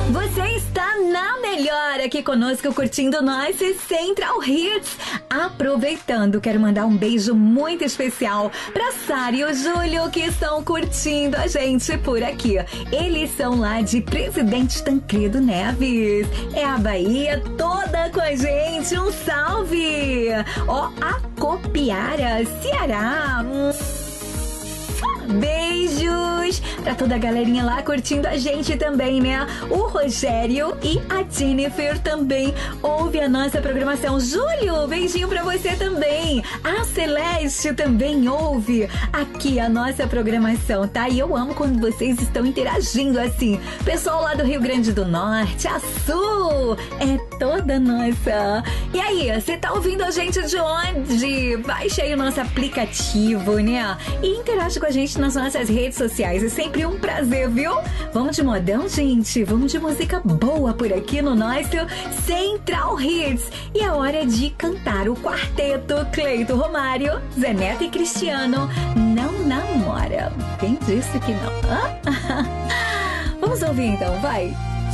Você está na melhor aqui conosco, curtindo nós Central Hits. Aproveitando, quero mandar um beijo muito especial para Sara e o Júlio, que estão curtindo a gente por aqui. Eles são lá de Presidente Tancredo Neves. É a Bahia toda com a gente. Um salve! Ó, a Copiara, Ceará. Beijos pra toda a galerinha lá curtindo a gente também, né? O Rogério e a Jennifer também ouve a nossa programação. Júlio, beijinho pra você também. A Celeste também ouve aqui a nossa programação, tá? E eu amo quando vocês estão interagindo assim. Pessoal lá do Rio Grande do Norte, a Sul, é toda nossa. E aí, você tá ouvindo a gente de onde? Baixa aí o nosso aplicativo, né? E interage com a gente nas nossas redes sociais. É sempre um prazer, viu? Vamos de modão, gente? Vamos de música boa por aqui no nosso Central Hits. E é hora de cantar o quarteto Cleito Romário, Zé Neto e Cristiano. Não namora. Quem disse que não? Vamos ouvir então, vai!